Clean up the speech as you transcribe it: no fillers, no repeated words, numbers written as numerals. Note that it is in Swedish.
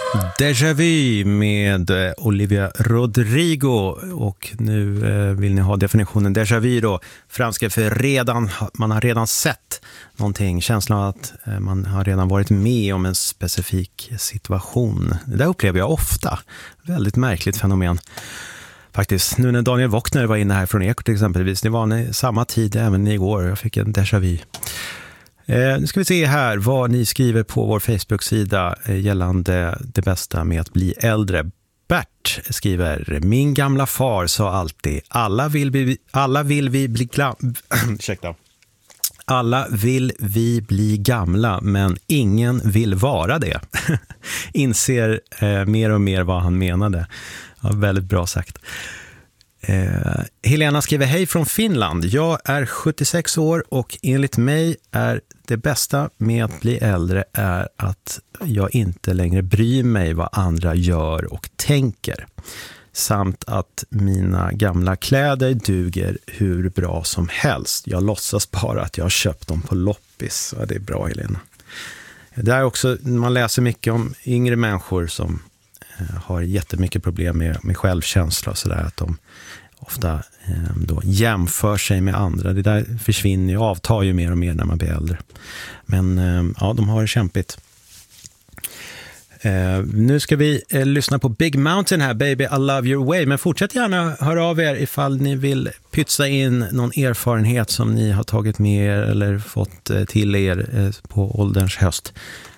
Déjà vu med Olivia Rodrigo, och nu vill ni ha definitionen déjà vu då, franska för man har redan sett någonting, känslan av att man har redan varit med om en specifik situation. Det där upplever jag ofta, väldigt märkligt fenomen faktiskt. Nu när Daniel Wockner var inne här från Ekot exempelvis, det var samma tid även igår, jag fick en déjà vu. Nu ska vi se här vad ni skriver på vår Facebook-sida gällande det bästa med att bli äldre. Bert skriver: min gamla far sa alltid, alla vill vi bli gamla, men ingen vill vara det. Inser mer och mer vad han menade. Ja, väldigt bra sagt. Helena skriver: hej från Finland. Jag är 76 år och enligt mig är det bästa med att bli äldre är att jag inte längre bryr mig vad andra gör och tänker. Samt att mina gamla kläder duger hur bra som helst. Jag låtsas bara att jag har köpt dem på loppis. Ja, det är bra, Helena. Det är också, man läser mycket om yngre människor som har jättemycket problem med självkänsla och sådär, att de ofta då jämför sig med andra. Det där försvinner ju, avtar ju mer och mer när man blir äldre. Men ja, de har det kämpigt. Nu ska vi lyssna på Big Mountain här, Baby I Love Your Way. Men fortsätt gärna höra av er ifall ni vill pytsa in någon erfarenhet som ni har tagit med er eller fått till er på ålderns höst.